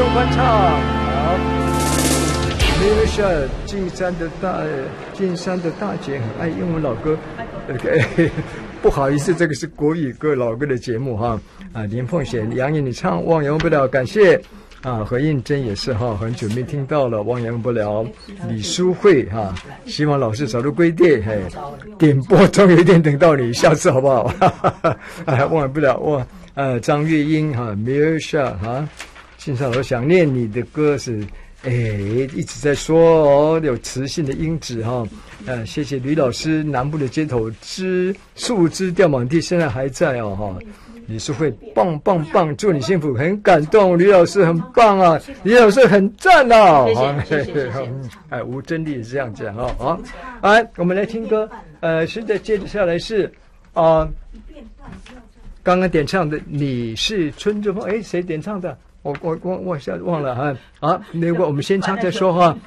欢唱。好，没有下金山的大姐很爱英文老歌。不好意思，这个是国语歌老歌的节目哈。林凤贤、杨颖你唱忘言不了，感谢。何应真也是哈，很久没听到了，忘言不了。李淑慧哈，希望老师早日归队。点播终有一天等到你，下次好不好？忘言不了张月英哈 ，Mirsha 哈，欣赏我想念你的歌是。一直在说有磁性的音质哈，谢谢吕老师。南部的街头树枝掉满地，现在还在哈。李淑慧棒棒棒，祝你幸福，很感动。吕老师很棒啊，李老师很赞啊。谢谢。吴真理也是这样讲哈。好，来我们来听歌。现在接着下来是刚刚点唱的《你是春之风》，谁点唱的？我忘了哈。好，那个我们先唱再说哈。